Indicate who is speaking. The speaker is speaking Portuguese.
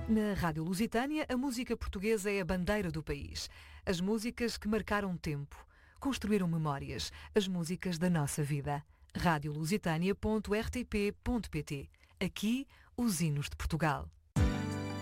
Speaker 1: Na Rádio Lusitânia, a música portuguesa é a bandeira do país. As músicas que marcaram tempo, construíram memórias, as músicas da nossa vida. radiolusitania.rtp.pt. Aqui, os hinos de Portugal.